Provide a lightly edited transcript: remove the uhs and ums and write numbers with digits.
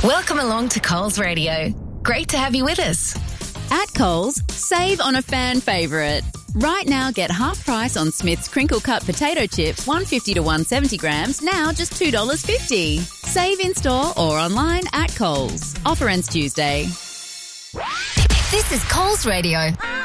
Welcome along to Coles Radio. Great to have you with us. At Coles, save on a fan favourite. Right now, get half price on Smith's crinkle cut potato chips, 150 to 170 grams, now just $2.50. Save in store or online at Coles. Offer ends Tuesday. This is Coles Radio.